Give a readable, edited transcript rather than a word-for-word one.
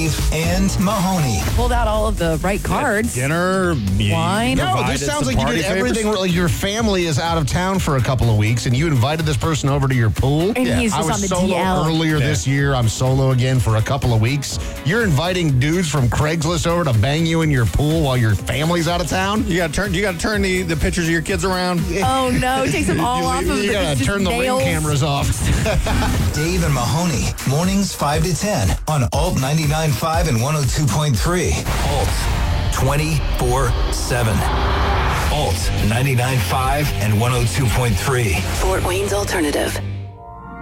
Dave and Mahoney. Pulled out all of the right cards. Dinner, Wine. No, this sounds like you did everything. Like your family is out of town for a couple of weeks, and you invited this person over to your pool. And he's I just was on the solo DL. earlier this year. I'm solo again for a couple of weeks. You're inviting dudes from Craigslist over to bang you in your pool while your family's out of town. You got to turn the pictures of your kids around. Oh, no. Takes them all off of You gotta just turn the ring nails. cameras off. Dave and Mahoney, mornings 5 to 10 on Alt 99.5 and 102.3. Alt 24/7. Alt 99.5 and 102.3. Fort Wayne's Alternative.